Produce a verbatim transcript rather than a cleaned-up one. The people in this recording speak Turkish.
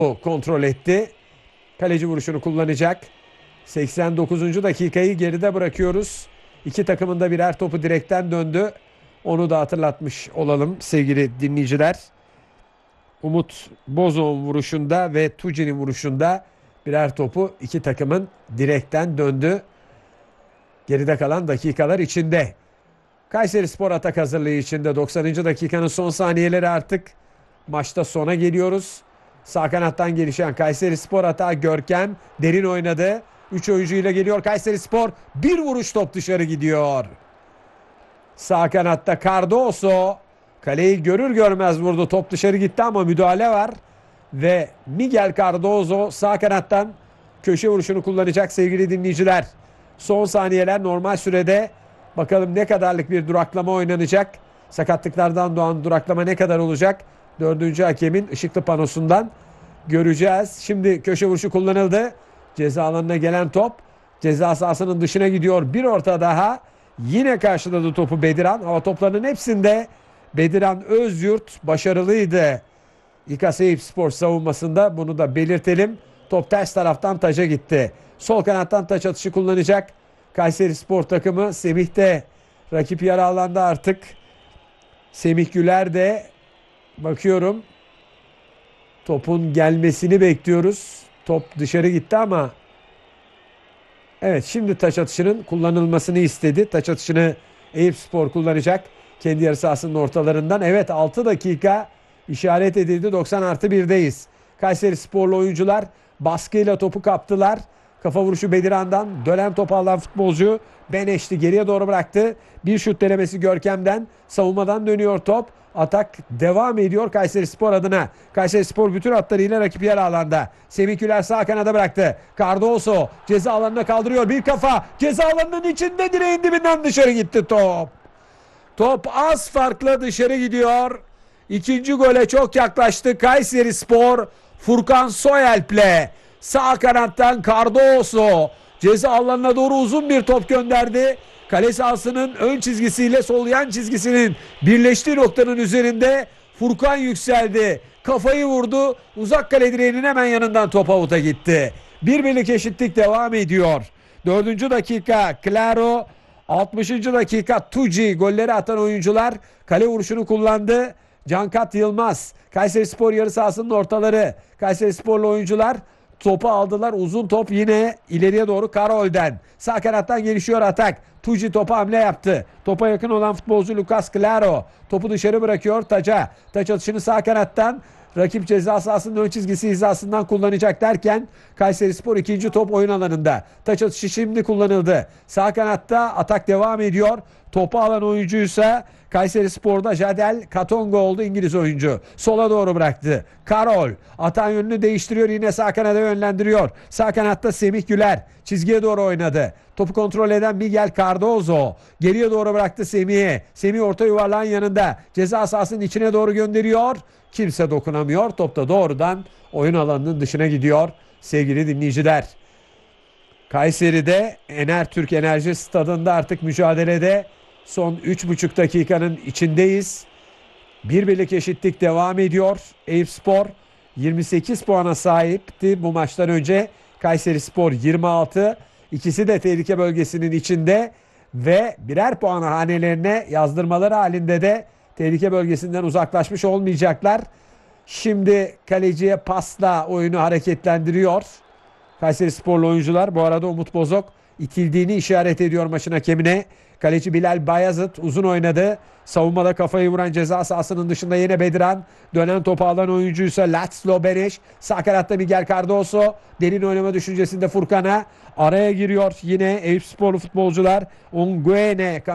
O kontrol etti. Kaleci vuruşunu kullanacak. seksen dokuzuncu dakikayı geride bırakıyoruz. İki takımın da birer topu direkten döndü. Onu da hatırlatmış olalım sevgili dinleyiciler. Umut Bozok'un vuruşunda ve Tuci'nin vuruşunda birer topu iki takımın direkten döndü. Geride kalan dakikalar içinde. Kayserispor atak hazırlığı içinde. doksanıncı dakikanın son saniyeleri artık. Maçta sona geliyoruz. Sağ kanattan gelişen Kayserispor atağı Görkem derin oynadı. üç oyuncuyla geliyor Kayserispor. Bir vuruş, top dışarı gidiyor. Sağ kanatta Cardoso kaleyi görür görmez vurdu. Top dışarı gitti ama müdahale var. Ve Miguel Cardoso sağ kanattan köşe vuruşunu kullanacak sevgili dinleyiciler. Son saniyeler normal sürede. Bakalım ne kadarlık bir duraklama oynanacak. Sakatlıklardan doğan duraklama ne kadar olacak? Dördüncü hakemin ışıklı panosundan göreceğiz. Şimdi köşe vuruşu kullanıldı. Ceza alanına gelen top ceza sahasının dışına gidiyor. Bir orta daha. Yine karşıladı topu Bediran. Hava toplarının hepsinde Bediran Özyurt başarılıydı. İKA Eyüpspor savunmasında, bunu da belirtelim. Top ters taraftan taca gitti. Sol kanattan taç atışı kullanacak Kayserispor takımı. Semih de rakip yarı alanda artık. Semih Güler de bakıyorum topun gelmesini bekliyoruz. Top dışarı gitti ama evet, şimdi taç atışının kullanılmasını istedi. Taç atışını Eyüpspor kullanacak. Kendi yarı sahasının ortalarından. Evet, altı dakika işaret edildi. doksan artı birdeyiz. Kayserisporlu oyuncular baskıyla topu kaptılar. Kafa vuruşu Bediran'dan. Dönen topu alan futbolcu Beneşti geriye doğru bıraktı. Bir şut denemesi Görkem'den. Savunmadan dönüyor top. Atak devam ediyor Kayserispor adına. Kayserispor bütün hatlarıyla rakip yer alanda. Semih Güler sağ kanada bıraktı. Cardoso ceza alanına kaldırıyor. Bir kafa ceza alanının içinde, direğin dibinden dışarı gitti top. Top az farkla dışarı gidiyor. İkinci gole çok yaklaştı Kayserispor. Furkan Soyalp'le sağ kanattan Cardoso ceza alanına doğru uzun bir top gönderdi. Kale sahasının ön çizgisiyle sol yan çizgisinin birleştiği noktanın üzerinde Furkan yükseldi. Kafayı vurdu. Uzak kale direğinin hemen yanından top avuta gitti. Bir birlik eşitlik devam ediyor. Dördüncü dakika Claro, altmışıncı dakika Tuci golleri atan oyuncular kale vuruşunu kullandı. Cankat Yılmaz, Kayserispor yarı sahasının ortaları. Kayserisporlu oyuncular topu aldılar. Uzun top yine ileriye doğru Karol'den. Sağ kanattan gelişiyor atak. Tuci topa hamle yaptı. Topa yakın olan futbolcu Lucas Claro topu dışarı bırakıyor taca. Taç atışını sağ kanattan rakip ceza sahasının ön çizgisi hizasından kullanacak derken Kayserispor ikinci top oyun alanında. Taç atışı şimdi kullanıldı. Sağ kanatta atak devam ediyor. Topu alan oyuncuysa Kayserispor'da Jadel Katongo oldu, İngiliz oyuncu. Sola doğru bıraktı. Karol atan yönünü değiştiriyor, yine sağ kanada yönlendiriyor. Sağ kanatta Semih Güler çizgiye doğru oynadı. Topu kontrol eden Miguel Cardoso geriye doğru bıraktı Semih'e. Semih orta yuvarlağın yanında. Ceza sahasının içine doğru gönderiyor. Kimse dokunamıyor. Top da doğrudan oyun alanının dışına gidiyor sevgili dinleyiciler. Kayseri'de Enertürk Enerji Stadında artık mücadelede son üç buçuk dakikanın içindeyiz. Bir birlik eşitlik devam ediyor. Eyüpspor yirmi sekiz puana sahipti bu maçtan önce. Kayserispor yirmi altı. İkisi de tehlike bölgesinin içinde ve birer puan hanelerine yazdırmaları halinde de tehlike bölgesinden uzaklaşmış olmayacaklar. Şimdi kaleciye pasla oyunu hareketlendiriyor Kayserisporlu oyuncular. Bu arada Umut Bozok itildiğini işaret ediyor maçın hakemine. Kaleci Bilal Bayazıt uzun oynadı. Savunmada kafayı vuran ceza sahasının dışında yine Bediran. Dönen topu alan oyuncuysa László Benes. Sağ kanatta Miguel Cardoso. Derin oynama düşüncesinde Furkan'a. Araya giriyor yine Eyüpsporlu futbolcular. Onguene